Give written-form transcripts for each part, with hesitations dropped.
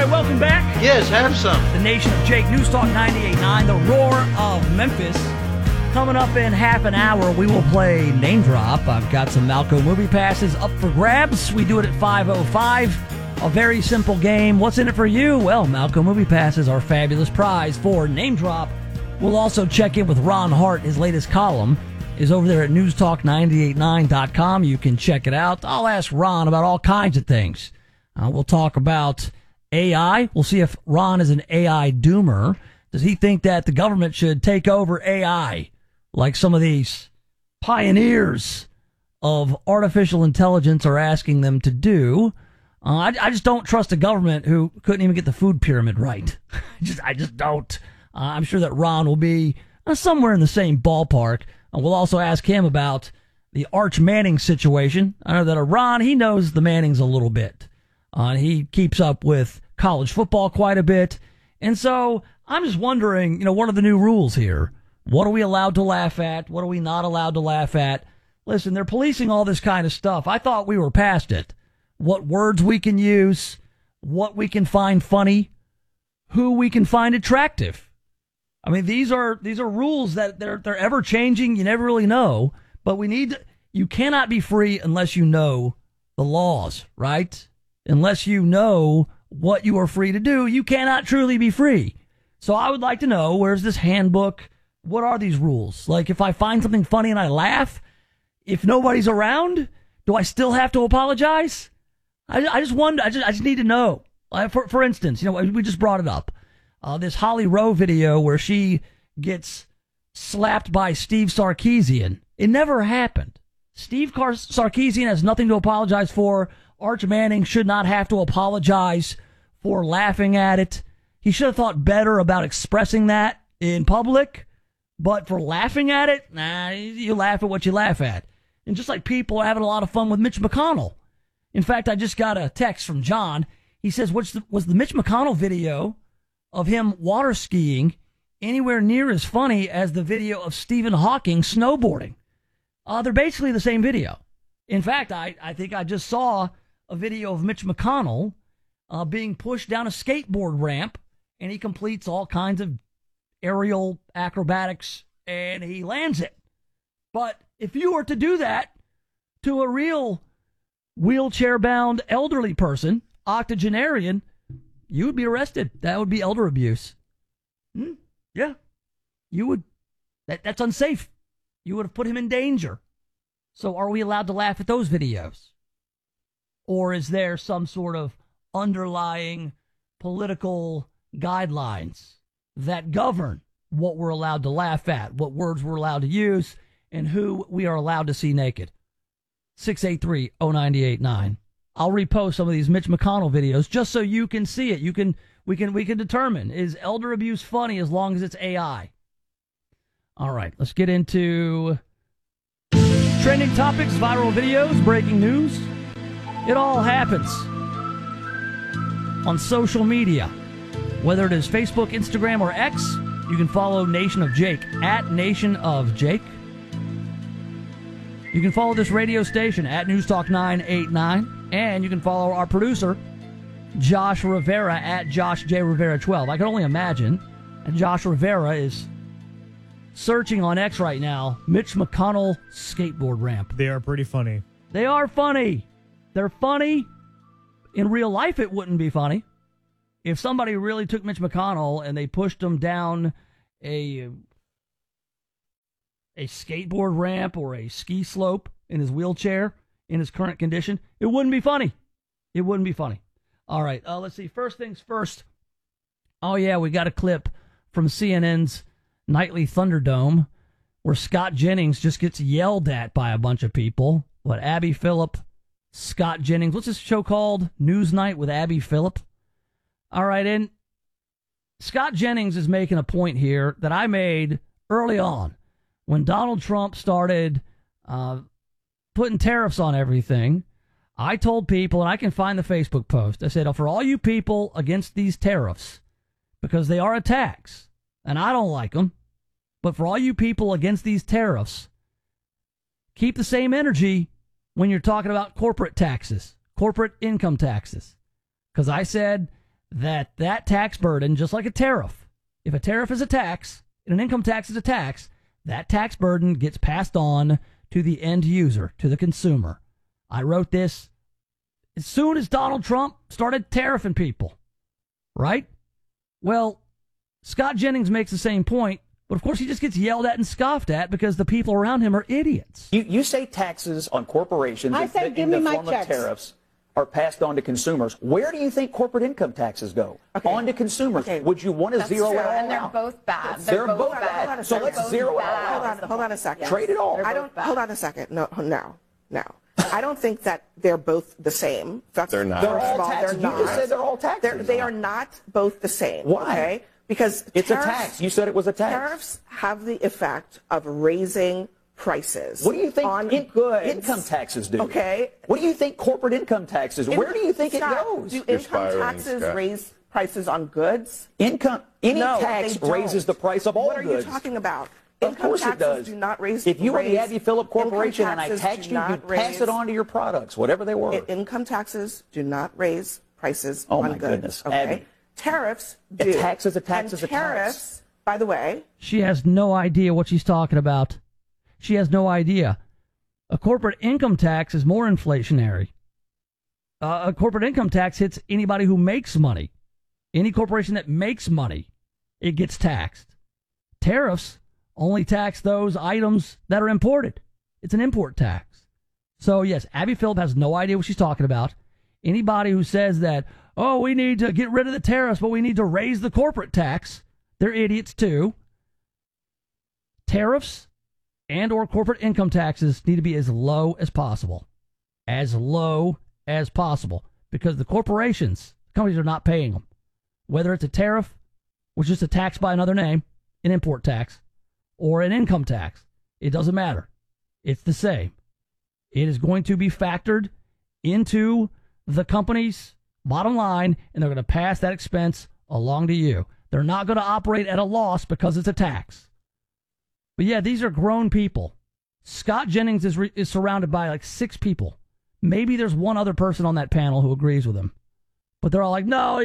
right, welcome back. Yes, have some. The Nation of Jake, News Talk 98.9, the roar of Memphis. Coming up in half an hour, we will play Name Drop. I've got some Malco movie passes up for grabs. We do it at 5:05. A very simple game. What's in it for you? Well, Malco movie passes are fabulous prize for Name Drop. We'll also check in with Ron Hart. His latest column is over there at newstalk989.com. You can check it out. I'll ask Ron about all kinds of things. We'll talk about AI. We'll see if Ron is an AI doomer. Does he think that the government should take over AI like some of these pioneers of artificial intelligence are asking them to do? I just don't trust a government who couldn't even get the food pyramid right. I just don't. I'm sure that Ron will be somewhere in the same ballpark. We'll also ask him about the Arch Manning situation. I know that Ron, he knows the Mannings a little bit. He keeps up with college football quite a bit. And so I'm just wondering, what are the new rules here? What are we allowed to laugh at? What are we not allowed to laugh at? Listen, they're policing all this kind of stuff. I thought we were past it. What words we can use, what we can find funny, who we can find attractive. I mean, these are rules that they're ever changing. You never really know, but you cannot be free unless you know the laws, right? Unless you know what you are free to do, you cannot truly be free. So I would like to know, where's this handbook? What are these rules? Like, if I find something funny and I laugh, if nobody's around, do I still have to apologize? I just wonder. I just need to know. For instance, we just brought it up. This Holly Rowe video where she gets slapped by Steve Sarkisian. It never happened. Steve Sarkisian has nothing to apologize for. Arch Manning should not have to apologize for laughing at it. He should have thought better about expressing that in public. But for laughing at it, you laugh at what you laugh at. And just like people are having a lot of fun with Mitch McConnell. In fact, I just got a text from John. He says, was the Mitch McConnell video of him water skiing anywhere near as funny as the video of Stephen Hawking snowboarding? They're basically the same video. In fact, I think I just saw a video of Mitch McConnell being pushed down a skateboard ramp, and he completes all kinds of aerial acrobatics, and he lands it. But if you were to do that to a real wheelchair-bound elderly person, octogenarian, you would be arrested. That would be elder abuse. Yeah. You would. That's unsafe. You would have put him in danger. So are we allowed to laugh at those videos? Or is there some sort of underlying political guidelines that govern what we're allowed to laugh at, what words we're allowed to use, and who we are allowed to see naked? 683-0989. I'll repost some of these Mitch McConnell videos just so you can see it. We can determine, is elder abuse funny as long as it's AI? All right, let's get into trending topics, viral videos, breaking news. It all happens on social media. Whether it is Facebook, Instagram, or X, you can follow Nation of Jake at Nation of Jake. You can follow this radio station at Newstalk 989, and you can follow our producer, Josh Rivera, at Josh J. Rivera 12. I can only imagine, and Josh Rivera is searching on X right now, Mitch McConnell skateboard ramp. They are pretty funny. They are funny. They're funny. In real life, it wouldn't be funny. If somebody really took Mitch McConnell and they pushed him down a skateboard ramp or a ski slope in his wheelchair in his current condition, it wouldn't be funny. It wouldn't be funny. All right, let's see. First things first. Oh, yeah, we got a clip from CNN's Nightly Thunderdome where Scott Jennings just gets yelled at by a bunch of people. What, Abby Phillip, Scott Jennings. What's this show called? Newsnight with Abby Phillip. All right, and Scott Jennings is making a point here that I made early on when Donald Trump started putting tariffs on everything. I told people, and I can find the Facebook post, I said, for all you people against these tariffs, because they are a tax, and I don't like them, but for all you people against these tariffs, keep the same energy when you're talking about corporate taxes, corporate income taxes. Because I said that tax burden, just like a tariff, if a tariff is a tax and an income tax is a tax, that tax burden gets passed on to the end user, to the consumer. I wrote this as soon as Donald Trump started tariffing people, right? Well, Scott Jennings makes the same point, but of course he just gets yelled at and scoffed at because the people around him are idiots. You say taxes on corporations in the form of tariffs are passed on to consumers. Where do you think corporate income taxes go? Okay. On to consumers. Okay. Would you want to zero it all and they're out? Both bad. They're both bad. So let's zero it all out. Hold on a second. Yes. Trade it all. Hold on a second. No. I don't think that they're both the same. They're not. They're all taxes. You just said they're all taxes. They are not both the same. Why? Okay? Because it's a tax. You said it was a tax. Tariffs have the effect of raising prices. What do you think on income taxes do? Okay. What do you think corporate income taxes? Where do you think it goes? Do income taxes raise prices on goods? Any tax raises the price of all goods. What are you talking about? Of course it does. Do not raise. If you were the Abbey Phillip Corporation and I taxed you, you'd pass it on to your products, whatever they were. Income taxes do not raise prices on goods. Oh, my goodness. Okay. Abby. Tariffs do. A tax is a tax is a tax. Tariffs, by the way. She has no idea what she's talking about. She has no idea. A corporate income tax is more inflationary. A corporate income tax hits anybody who makes money. Any corporation that makes money, it gets taxed. Tariffs only tax those items that are imported. It's an import tax. So, yes, Abbey Phillip has no idea what she's talking about. Anybody who says that, oh, we need to get rid of the tariffs, but we need to raise the corporate tax, they're idiots too. Tariffs and or corporate income taxes need to be as low as possible. As low as possible. Because the companies are not paying them. Whether it's a tariff, which is a tax by another name, an import tax, or an income tax, it doesn't matter. It's the same. It is going to be factored into the company's bottom line, and they're going to pass that expense along to you. They're not going to operate at a loss because it's a tax. But yeah, these are grown people. Scott Jennings is surrounded by like 6 people. Maybe there's one other person on that panel who agrees with him. But they're all like, no,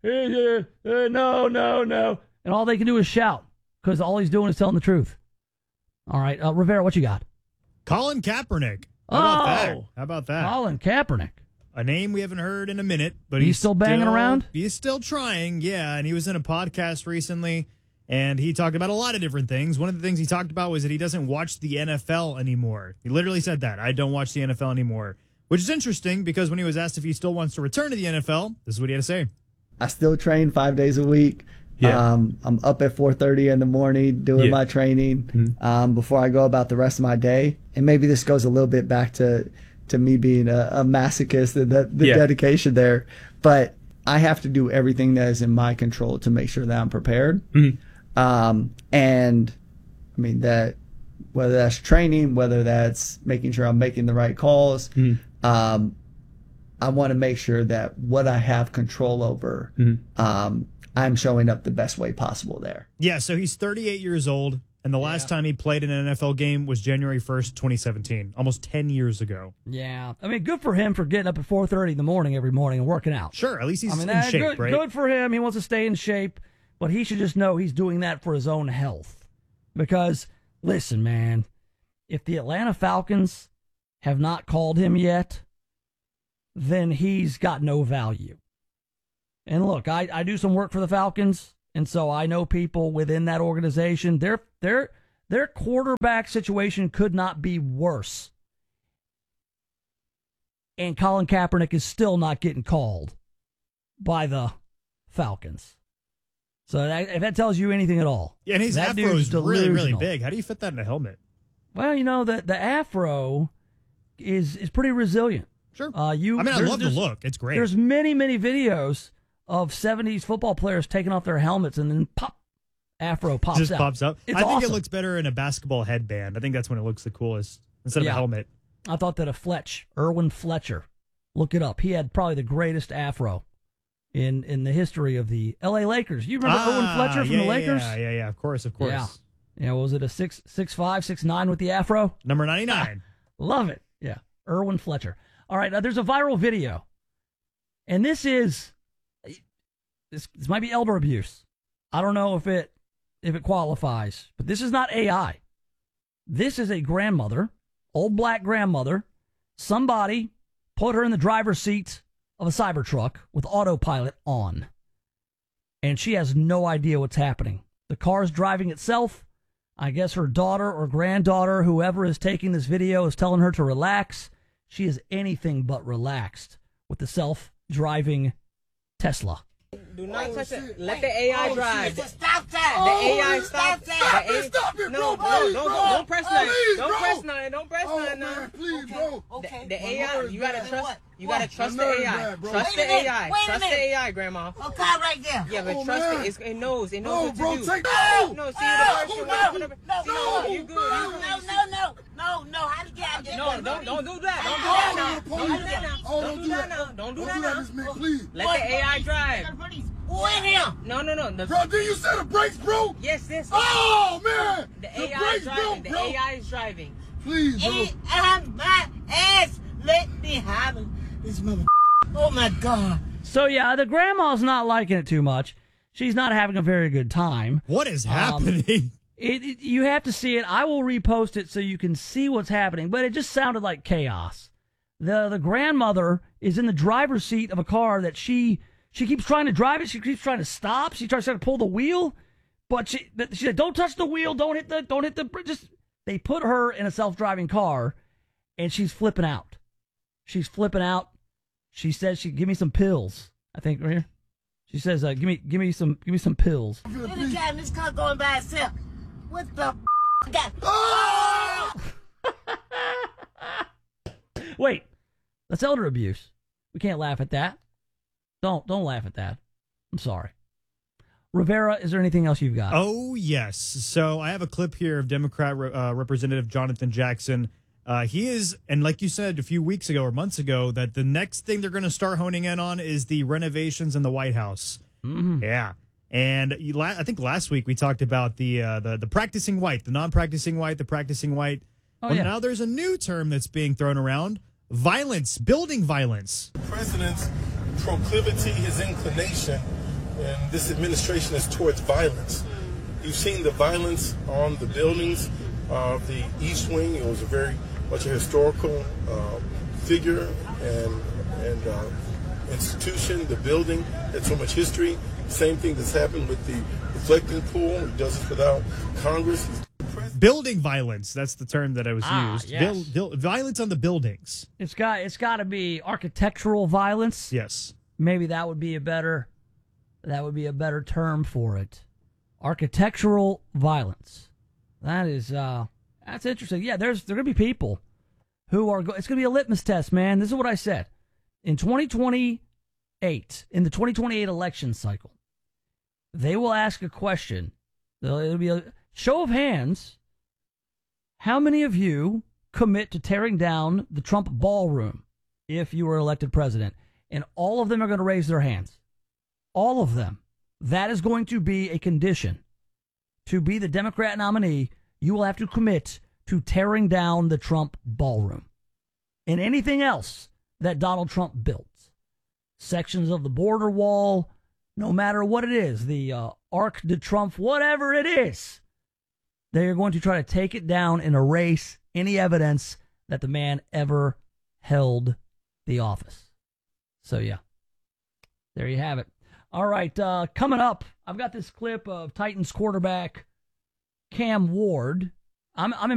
no. And all they can do is shout because all he's doing is telling the truth. All right, Rivera, what you got? Colin Kaepernick. How about that? Colin Kaepernick. A name we haven't heard in a minute, but he's still banging around? He's still trying, yeah. And he was in a podcast recently, and he talked about a lot of different things. One of the things he talked about was that he doesn't watch the NFL anymore. He literally said that. I don't watch the NFL anymore. Which is interesting because when he was asked if he still wants to return to the NFL, this is what he had to say. I still train 5 days a week. Yeah. I'm up at 4:30 in the morning doing my training before I go about the rest of my day. And maybe this goes a little bit back to me being a masochist and the dedication there. But I have to do everything that is in my control to make sure that I'm prepared. And I mean that whether that's training, whether that's making sure I'm making the right calls, I want to make sure that what I have control over, I'm showing up the best way possible there. Yeah, so he's 38 years old, and the last time he played in an NFL game was January 1st, 2017, almost 10 years ago. Yeah. I mean, good for him for getting up at 4:30 in the morning every morning and working out. Sure, at least he's in shape, right? Good for him. He wants to stay in shape, but he should just know he's doing that for his own health. Because, listen, man, if the Atlanta Falcons have not called him yet, then he's got no value. And look, I do some work for the Falcons, and so I know people within that organization. Their quarterback situation could not be worse. And Colin Kaepernick is still not getting called by the Falcons. So if that tells you anything at all. Yeah, and his afro is really, really big. How do you fit that in a helmet? Well, you know, the afro is pretty resilient. Sure. I love the look. It's great. There's many, many videos of 70s football players taking off their helmets and then afro pops just out. Pops up. It's I think awesome. it looks better in a basketball headband. I think that's when it looks the coolest instead of a helmet. I thought that Erwin Fletcher, look it up. He had probably the greatest afro in the history of the L.A. Lakers. You remember Erwin Fletcher from the Lakers? Yeah. Of course. Yeah. Was it a 6'5", 6'9" with the afro? Number 99. Love it. Yeah. Erwin Fletcher. All right. There's a viral video. And this is this might be elder abuse. I don't know if it qualifies, but this is not AI. This is a grandmother, old black grandmother. Somebody put her in the driver's seat of a Cybertruck with autopilot on, and she has no idea what's happening. The car is driving itself. I guess her daughter or granddaughter, whoever is taking this video, is telling her to relax. She is anything but relaxed with the self-driving Tesla. Do not touch it. Let the AI drive. Stop that. The AI stop that. Stop it, No, bro. don't press nothing. Please, Don't bro. press nothing. Don't press nothing. Man, please, bro. The AI, you gotta trust. You gotta trust the My nerves AI. bad, bro. Trust the Wait a minute, AI. wait a Trust the minute. AI, Grandma. Okay, right there. Yeah, but Oh, trust man. it. It knows. It knows No, what to bro, do. take No, no. see the person. No, You good. No, how to get out there? No, don't do that. Don't do that now. Don't do that now. Don't do that now. Miss Mick, please. Let the AI drive. Who in here? No. Bro, did you say the brakes, bro? Yes. Oh, man. The AI brakes, is driving. bro. The AI is driving. Please, bro. And my ass let me have it. This mother. Oh my God. So yeah, the grandma's not liking it too much. She's not having a very good time. What is happening? You have to see it. I will repost it so you can see what's happening. But it just sounded like chaos. The grandmother is in the driver's seat of a car that she keeps trying to drive it. She keeps trying to stop. She tries to pull the wheel, but she said, "Don't touch the wheel. Don't hit the. Just." They put her in a self-driving car, and she's flipping out. She's flipping out. She says, "Give me some pills." I think right here. She says, "Give me some pills." Anytime this car going by itself. What the got? Oh! Wait, that's elder abuse. We can't laugh at that. Don't laugh at that. I'm sorry. Rivera, is there anything else you've got? Oh, yes. So I have a clip here of Democrat Representative Jonathan Jackson. He is, and like you said a few weeks ago or months ago, that the next thing they're going to start honing in on is the renovations in the White House. Mm-hmm. Yeah. And I think last week we talked about the practicing white, the non-practicing white, the practicing white. Oh, yeah. Now there's a new term that's being thrown around: violence, building violence. The president's proclivity, his inclination, and this administration is towards violence. You've seen the violence on the buildings of the East Wing. It was a very much a historical figure and institution. The building had so much history. Same thing that's happened with the reflecting pool. He does it without Congress. Building violence. That's the term that I was used. Yes. Violence on the buildings. It's got to be architectural violence. Yes. Maybe that would be a better term for it. Architectural violence. That is that's interesting. Yeah, there's going to be people who are it's going to be a litmus test, man. This is what I said. In 2028, in the 2028 election cycle, they will ask a question. It'll be a show of hands. How many of you commit to tearing down the Trump ballroom if you were elected president? And all of them are going to raise their hands. All of them. That is going to be a condition. To be the Democrat nominee, you will have to commit to tearing down the Trump ballroom and anything else that Donald Trump built. Sections of the border wall, no matter what it is, the Arc de Trump, whatever it is, they are going to try to take it down and erase any evidence that the man ever held the office. So, yeah, there you have it. All right, coming up, I've got this clip of Titans quarterback Cam Ward. I'm